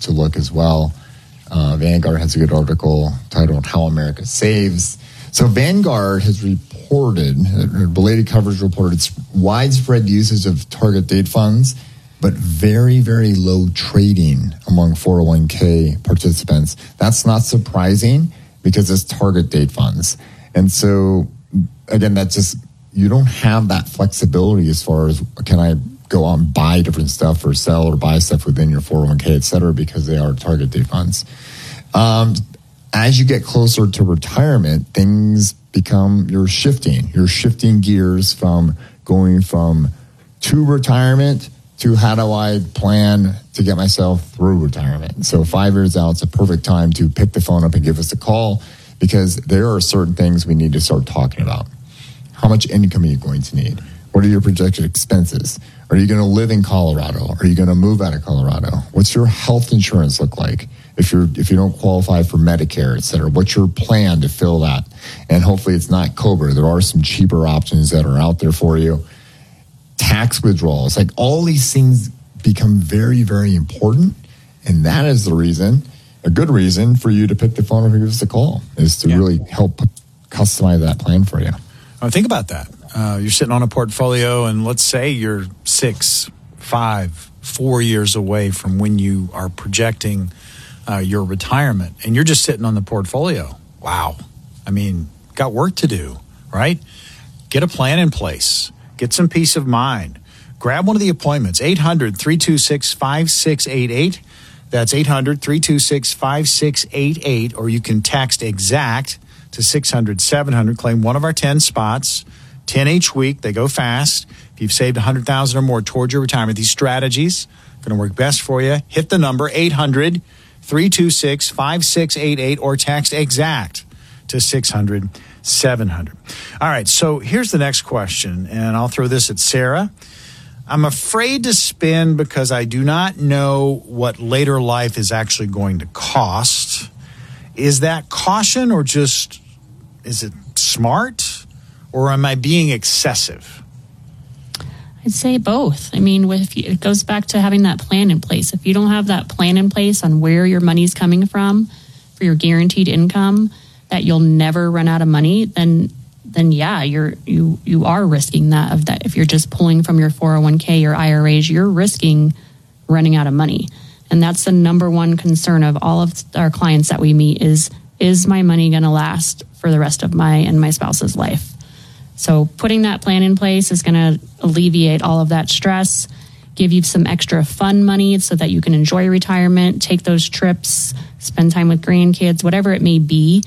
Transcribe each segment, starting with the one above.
to look as well. Vanguard has a good article titled How America Saves. So Vanguard has reported, belated coverage reported, widespread usage of target date funds, but very, very low trading among 401k participants. That's not surprising because it's target date funds. And so, again, that's just, you don't have that flexibility as far as, can I go out and buy different stuff or sell or buy stuff within your 401k, et cetera, because they are target date funds. As you get closer to retirement, things become, you're shifting gears from going from to retirement to how do I plan to get myself through retirement. So 5 years out, it's a perfect time to pick the phone up and give us a call, because there are certain things we need to start talking about. How much income are you going to need? What are your projected expenses? Are you going to live in Colorado? Are you going to move out of Colorado? What's your health insurance look like? If you don't qualify for Medicare, et cetera, what's your plan to fill that? And hopefully it's not COBRA. There are some cheaper options that are out there for you. Tax withdrawals, like all these things become very, very important. And that is the reason, a good reason for you to pick the phone up and give us a call, is to really help customize that plan for you. Think about that. You're sitting on a portfolio, and let's say you're 6, 5, 4 years away from when you are projecting your retirement, and you're just sitting on the portfolio. Wow. I mean, got work to do, right? Get a plan in place. Get some peace of mind. Grab one of the appointments, 800-326-5688. That's 800-326-5688, or you can text EXACT to 600-700. Claim one of our 10 spots, 10 each week. They go fast. If you've saved $100,000 or more towards your retirement, these strategies are going to work best for you. Hit the number 800-326-5688 or text EXACT to 600-700. All right, so here's the next question, and I'll throw this at Sarah. I'm afraid to spend because I do not know what later life is actually going to cost. Is that caution, or just, is it smart, or am I being excessive? I'd say both. I mean, it goes back to having that plan in place. If you don't have that plan in place on where your money's coming from for your guaranteed income, that you'll never run out of money, then yeah, you are risking that. If you're just pulling from your 401k or IRAs, you're risking running out of money. And that's the number one concern of all of our clients that we meet is my money going to last for the rest of my and my spouse's life? So putting that plan in place is going to alleviate all of that stress, give you some extra fun money so that you can enjoy retirement, take those trips, spend time with grandkids, whatever it may be.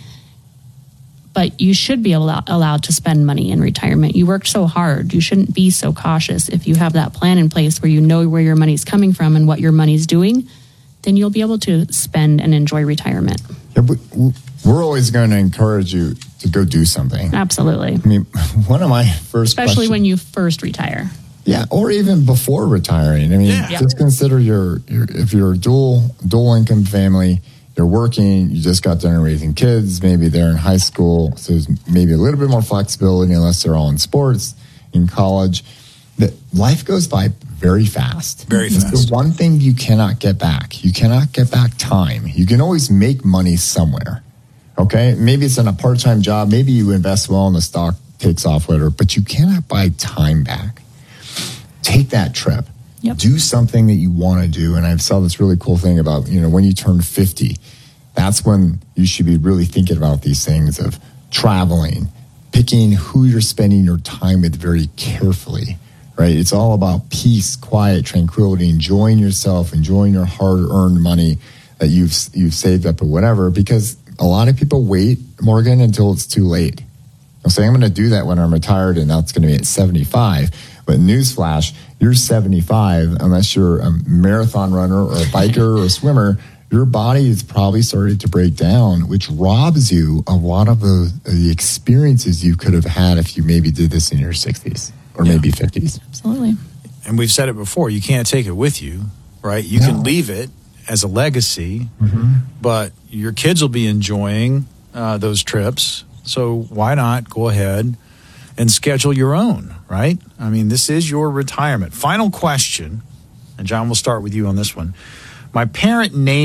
But you should be allowed to spend money in retirement. You worked so hard. You shouldn't be so cautious. If you have that plan in place where you know where your money's coming from and what your money's doing, then you'll be able to spend and enjoy retirement. Yeah, we're always going to encourage you to go do something. Absolutely. I mean, one of my first Especially when you first retire. Yeah, or even before retiring. I mean, just consider if you're a dual income family, you're working, you just got done raising kids, maybe they're in high school, so there's maybe a little bit more flexibility unless they're all in sports, in college. That life goes by very fast. Very fast. It's the one thing you cannot get back. You cannot get back time. You can always make money somewhere, okay? Maybe it's in a part-time job. Maybe you invest well and the stock takes off later, but you cannot buy time back. Take that trip. Yep. Do something that you want to do. And I saw this really cool thing about, when you turn 50, that's when you should be really thinking about these things of traveling, picking who you're spending your time with very carefully, right? It's all about peace, quiet, tranquility, enjoying yourself, enjoying your hard-earned money that you've saved up or whatever, because a lot of people wait, Morgan, until it's too late. They'll say, I'm going to do that when I'm retired, and that's going to be at 75. But newsflash, you're 75, unless you're a marathon runner or a biker or a swimmer, your body is probably started to break down, which robs you of a lot of the experiences you could have had if you maybe did this in your 60s or maybe 50s. Absolutely. And we've said it before, you can't take it with you, right? You can leave it as a legacy, but your kids will be enjoying those trips. So why not go ahead and schedule your own, right? I mean, this is your retirement. Final question, and John, we'll start with you on this one. My parent named